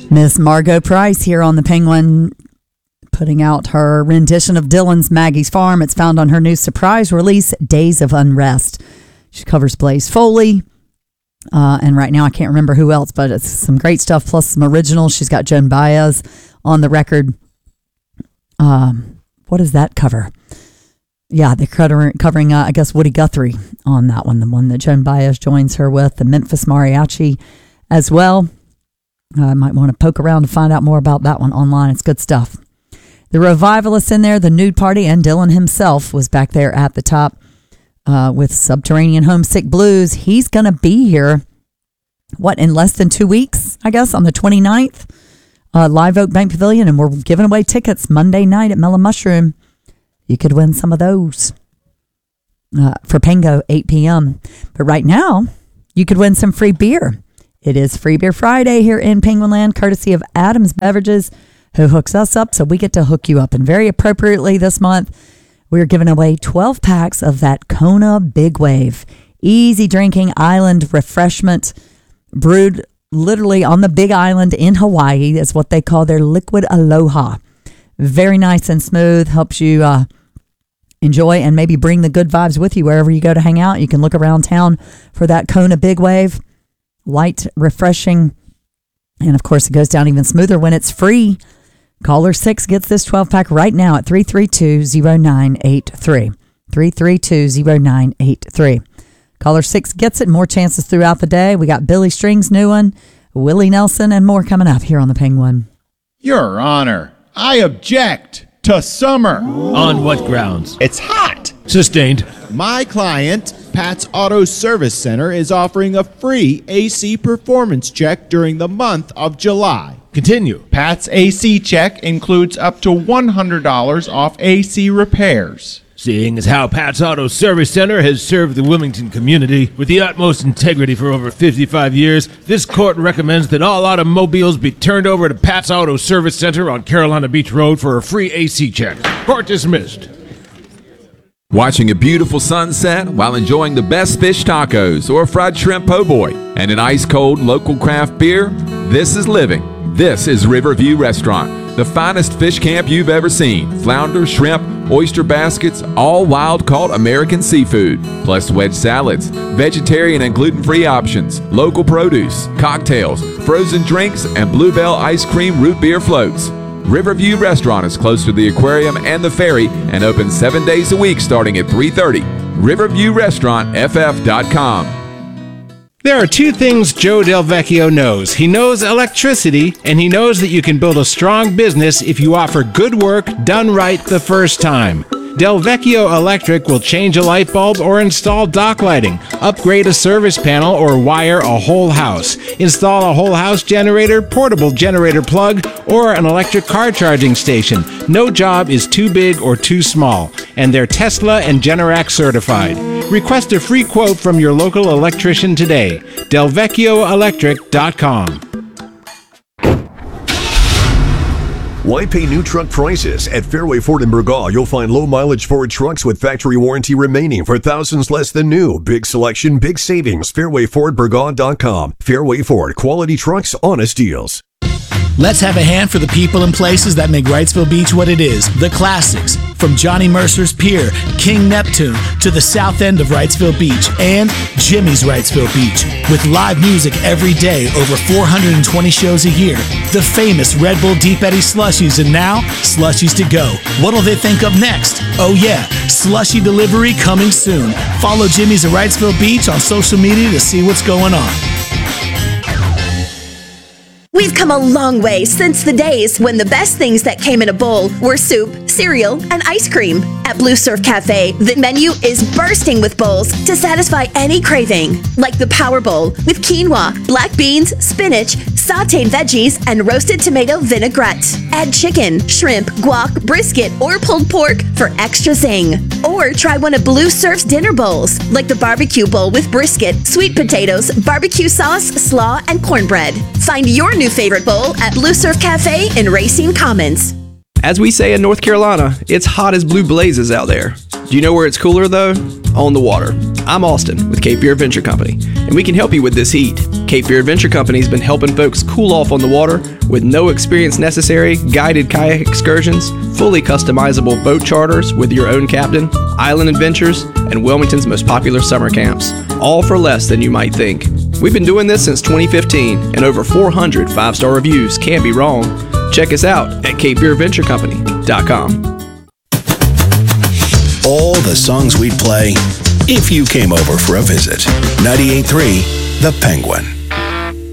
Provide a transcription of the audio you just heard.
Miss Margot Price here on the Penguin, putting out her rendition of Dylan's Maggie's Farm. It's found on her new surprise release, Days of Unrest. She covers Blaze Foley. And right now I can't remember who else, but it's some great stuff, plus some originals. She's got Joan Baez on the record. What is that cover? Yeah, they're covering I guess, Woody Guthrie on that one, the one that Joan Baez joins her with, the Memphis Mariachi as well. I might want to poke around to find out more about that one online. It's good stuff. The Revivalists in there, the Nude Party, and Dylan himself was back there at the top with Subterranean Homesick Blues. He's going to be here, in less than 2 weeks, I guess, on the 29th, Live Oak Bank Pavilion, and we're giving away tickets Monday night at Mellow Mushroom. You could win some of those for Pango, 8 p.m. But right now, you could win some free beer. It is Free Beer Friday here in Penguinland, courtesy of Adams Beverages, who hooks us up, so we get to hook you up. And very appropriately this month, we're giving away 12 packs of that Kona Big Wave. Easy drinking island refreshment, brewed literally on the Big Island in Hawaii, is what they call their Liquid Aloha. Very nice and smooth, helps you enjoy and maybe bring the good vibes with you wherever you go to hang out. You can look around town for that Kona Big Wave. Light, refreshing, and of course it goes down even smoother when it's free. Caller 6 gets this 12-pack right now at 332-0983. 332-0983. Caller 6 gets it. More chances throughout the day. We got Billy Strings' new one, Willie Nelson, and more coming up here on the Penguin. Your Honor, I object to summer. On what grounds? It's hot. Sustained. My client, Pat's Auto Service Center, is offering a free AC performance check during the month of July. Continue. Pat's AC check includes up to $100 off AC repairs. Seeing as how Pat's Auto Service Center has served the Wilmington community with the utmost integrity for over 55 years, this court recommends that all automobiles be turned over to Pat's Auto Service Center on Carolina Beach Road for a free AC check. Court dismissed. Watching a beautiful sunset while enjoying the best fish tacos or fried shrimp po' boy and an ice-cold local craft beer? This is living. This is Riverview Restaurant, the finest fish camp you've ever seen. Flounder, shrimp, oyster baskets, all wild-caught American seafood, plus wedge salads, vegetarian and gluten-free options, local produce, cocktails, frozen drinks, and Bluebell ice cream root beer floats. Riverview Restaurant is close to the aquarium and the ferry and open 7 days a week starting at 3:30. RiverviewRestaurantFF.com. There are two things Joe Del Vecchio knows. He knows electricity, and he knows that you can build a strong business if you offer good work done right the first time. Del Vecchio Electric will change a light bulb or install dock lighting, upgrade a service panel, or wire a whole house. Install a whole house generator, portable generator plug, or an electric car charging station. No job is too big or too small, and they're Tesla and Generac certified. Request a free quote from your local electrician today. DelVecchioElectric.com. Why pay new truck prices? At Fairway Ford in Burgaw, you'll find low-mileage Ford trucks with factory warranty remaining for thousands less than new. Big selection, big savings. FairwayFordBurgaw.com. Fairway Ford. Quality trucks, honest deals. Let's have a hand for the people and places that make Wrightsville Beach what it is. The classics, from Johnny Mercer's Pier, King Neptune, to the south end of Wrightsville Beach, and Jimmy's Wrightsville Beach. With live music every day, over 420 shows a year. The famous Red Bull Deep Eddy slushies, and now, slushies to go. What'll they think of next? Oh yeah, slushy delivery coming soon. Follow Jimmy's at Wrightsville Beach on social media to see what's going on. We've come a long way since the days when the best things that came in a bowl were soup, cereal, and ice cream. At Blue Surf Cafe, the menu is bursting with bowls to satisfy any craving, like the Power Bowl with quinoa, black beans, spinach, sautéed veggies, and roasted tomato vinaigrette. Add chicken, shrimp, guac, brisket, or pulled pork for extra zing. Or try one of Blue Surf's dinner bowls, like the barbecue bowl with brisket, sweet potatoes, barbecue sauce, slaw, and cornbread. Find your new favorite bowl at Blue Surf Cafe in Racine Commons. As we say in North Carolina, it's hot as blue blazes out there. Do you know where it's cooler though? On the water. I'm Austin with Cape Fear Adventure Company, and we can help you with this heat. Cape Fear Adventure Company has been helping folks cool off on the water with no experience necessary, guided kayak excursions, fully customizable boat charters with your own captain, island adventures, and Wilmington's most popular summer camps, all for less than you might think. We've been doing this since 2015, and over 400 5-star reviews can't be wrong. Check us out at CapeFearAdventureCompany.com. All the songs we'd play if you came over for a visit. 98.3 The Penguin.